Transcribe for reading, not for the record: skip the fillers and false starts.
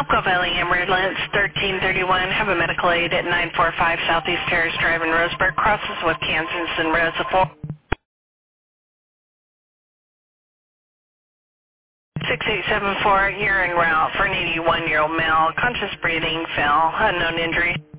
Topco Bellingham Redlands 1331. Have a medical aid at 945 Southeast Terrace Drive in Roseburg. Crosses with Kansas and Rosa 4. 6874. You're en route for an 81-year-old male. Conscious breathing, fell. Unknown injury.